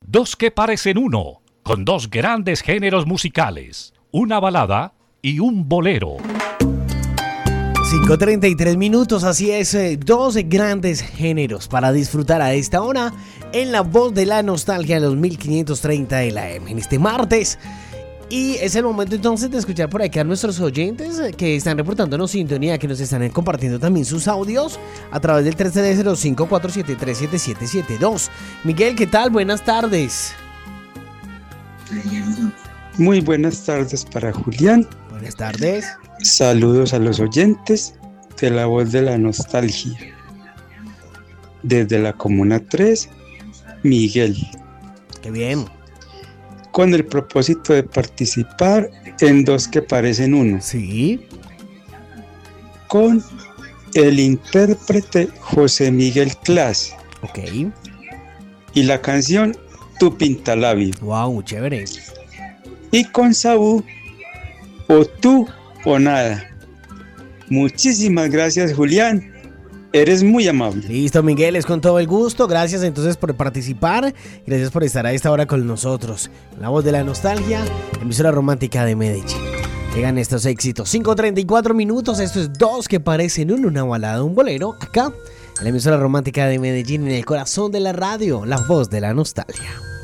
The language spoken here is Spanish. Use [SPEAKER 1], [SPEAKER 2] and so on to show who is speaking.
[SPEAKER 1] Dos que parecen uno, con dos grandes géneros musicales, una balada y un bolero.
[SPEAKER 2] 5:33 minutos, así es, dos grandes géneros para disfrutar a esta hora en La Voz de la Nostalgia, los 1530 de la AM en este martes. Y es el momento entonces de escuchar por acá a nuestros oyentes que están reportándonos sintonía, que nos están compartiendo también sus audios a través del 330-547-37772. Miguel, ¿qué tal? Buenas tardes.
[SPEAKER 3] Muy buenas tardes para Julián.
[SPEAKER 2] Buenas tardes.
[SPEAKER 3] Saludos a los oyentes de La Voz de la Nostalgia. Desde la Comuna 3, Miguel.
[SPEAKER 2] Qué bien.
[SPEAKER 3] Con el propósito de participar en Dos que parecen uno.
[SPEAKER 2] Sí.
[SPEAKER 3] Con el intérprete José Miguel Clas.
[SPEAKER 2] Ok.
[SPEAKER 3] Y la canción Tu Pintalabio.
[SPEAKER 2] Wow, chévere.
[SPEAKER 3] Y con Saúl, o tú o nada. Muchísimas gracias, Julián. Eres muy amable.
[SPEAKER 2] Listo, Miguel, es con todo el gusto. Gracias entonces por participar. Gracias por estar a esta hora con nosotros. La Voz de la Nostalgia, emisora romántica de Medellín. Llegan estos éxitos. 5:34 minutos. Esto es Dos que parecen uno, una balada, un bolero. Acá, en la emisora romántica de Medellín, en el corazón de la radio. La Voz de la Nostalgia.